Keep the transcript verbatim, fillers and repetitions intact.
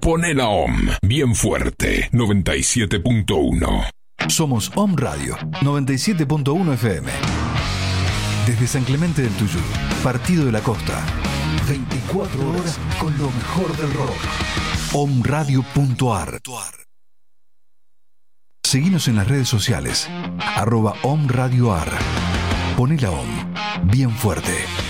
Poné la O M bien fuerte, noventa y siete punto uno. Somos O M Radio, noventa y siete punto uno F M. Desde San Clemente del Tuyú, Partido de la Costa. veinticuatro horas con lo mejor del rock. omradio punto ar. Seguinos en las redes sociales, arroba omradioar. Poné la O M bien fuerte.